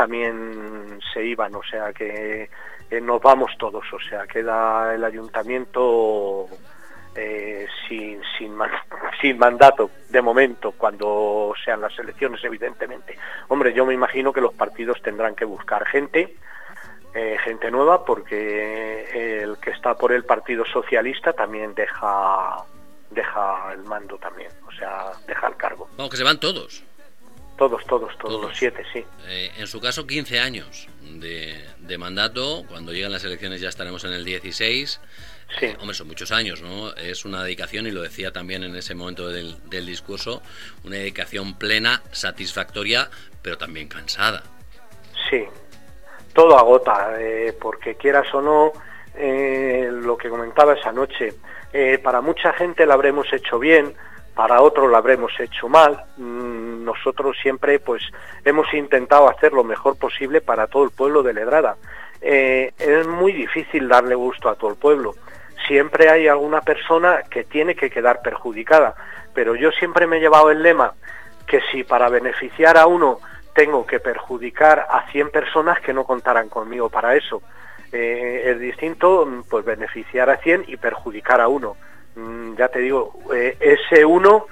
también se iban, o sea que nos vamos todos, o sea, queda el ayuntamiento sin mandato de momento, cuando sean las elecciones, evidentemente. Hombre, yo me imagino que los partidos tendrán que buscar gente nueva, porque el que está por el Partido Socialista también deja el mando también, o sea, deja el cargo. Vamos, que se van todos. Todos, los 7, sí. En su caso, 15 años de mandato. Cuando llegan las elecciones ya estaremos en el 16. Sí. Hombre, son muchos años, ¿no? Es una dedicación, y lo decía también en ese momento del discurso, una dedicación plena, satisfactoria, pero también cansada. Sí, todo agota, porque quieras o no, lo que comentaba esa noche, para mucha gente la habremos hecho bien, para otros la habremos hecho mal. Nosotros siempre pues hemos intentado hacer lo mejor posible para todo el pueblo de Ledrada. Es muy difícil darle gusto a todo el pueblo. Siempre hay alguna persona que tiene que quedar perjudicada, pero yo siempre me he llevado el lema que si para beneficiar a uno tengo que perjudicar a 100 personas, que no contaran conmigo para eso. Es distinto pues beneficiar a 100 y perjudicar a uno. Ya te digo, ese uno,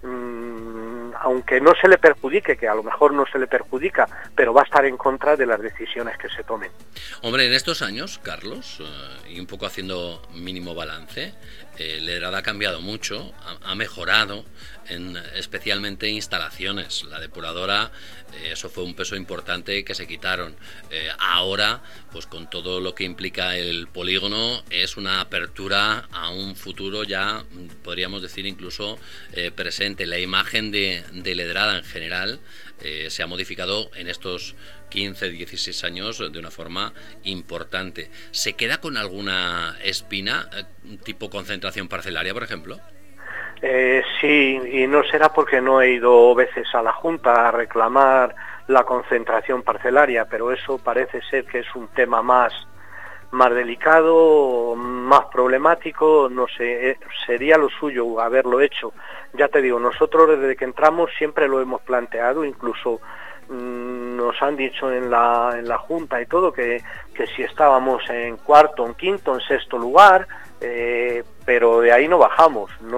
aunque no se le perjudique, que a lo mejor no se le perjudica, pero va a estar en contra de las decisiones que se tomen. Hombre, en estos años, Carlos, y un poco haciendo mínimo balance, Ledrada ha cambiado mucho, ha mejorado, especialmente instalaciones. La depuradora, eso fue un peso importante que se quitaron. Ahora, pues con todo lo que implica el polígono, es una apertura a un futuro ya, podríamos decir incluso presente. La imagen de Ledrada en general se ha modificado en estos 15, 16 años de una forma importante. ¿Se queda con alguna espina, tipo concentración parcelaria, por ejemplo? Sí, y no será porque no he ido veces a la Junta a reclamar la concentración parcelaria, pero eso parece ser que es un tema más delicado, más problemático, no sé, sería lo suyo haberlo hecho. Ya te digo, nosotros desde que entramos siempre lo hemos planteado, incluso nos han dicho en la Junta y todo que si estábamos en cuarto, en quinto, en sexto lugar, pero de ahí no bajamos. No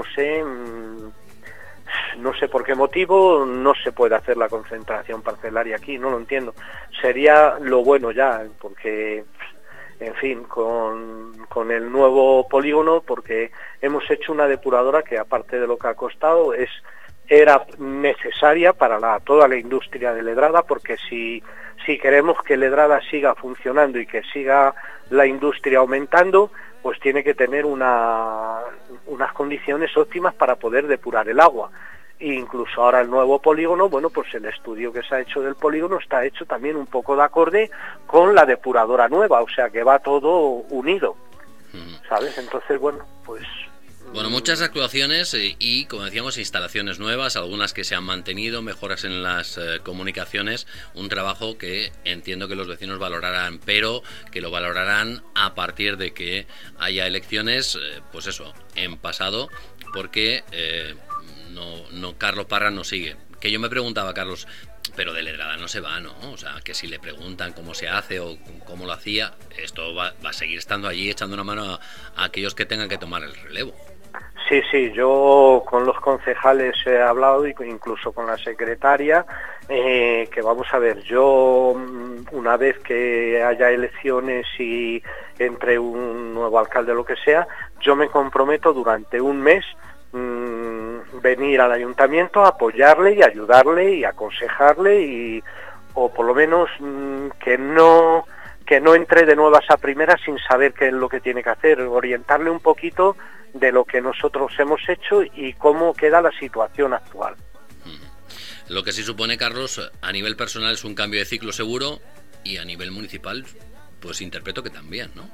sé por qué motivo no se puede hacer la concentración parcelaria aquí, no lo entiendo. Sería lo bueno ya, porque en fin, con el nuevo polígono, porque hemos hecho una depuradora que, aparte de lo que ha costado, era necesaria para toda la industria de Ledrada, porque si queremos que Ledrada siga funcionando y que siga la industria aumentando, pues tiene que tener unas condiciones óptimas para poder depurar el agua. E incluso ahora el nuevo polígono, bueno, pues el estudio que se ha hecho del polígono está hecho también un poco de acorde con la depuradora nueva, o sea que va todo unido, ¿sabes? Entonces, bueno, pues... Bueno, muchas actuaciones y, como decíamos, instalaciones nuevas, algunas que se han mantenido, mejoras en las comunicaciones, un trabajo que entiendo que los vecinos valorarán, pero que lo valorarán a partir de que haya elecciones, pues eso, en pasado, porque no Carlos Parra no sigue. Que yo me preguntaba, Carlos, pero de Ledrada no se va, ¿no? O sea, que si le preguntan cómo se hace o cómo lo hacía, esto va a seguir estando allí, echando una mano a aquellos que tengan que tomar el relevo. Sí, yo con los concejales he hablado, incluso con la secretaria, que vamos a ver, yo una vez que haya elecciones y entre un nuevo alcalde o lo que sea, yo me comprometo durante un mes venir al ayuntamiento a apoyarle y ayudarle y aconsejarle, o por lo menos que no entre de nuevas a primeras sin saber qué es lo que tiene que hacer, orientarle un poquito de lo que nosotros hemos hecho y cómo queda la situación actual. Lo que sí supone, Carlos, a nivel personal es un cambio de ciclo seguro, y a nivel municipal, pues interpreto que también, ¿no?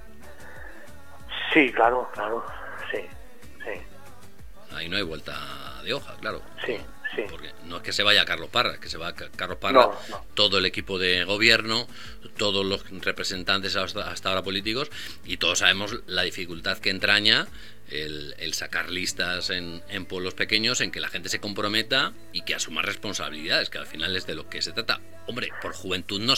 Sí, claro, sí. Ahí no hay vuelta de hoja, claro. Sí. Porque no es que se vaya Carlos Parra, que se va Carlos Parra, no. Todo el equipo de gobierno, todos los representantes hasta ahora políticos, y todos sabemos la dificultad que entraña el sacar listas en pueblos pequeños, en que la gente se comprometa y que asuma responsabilidades, que al final es de lo que se trata. Hombre, por juventud no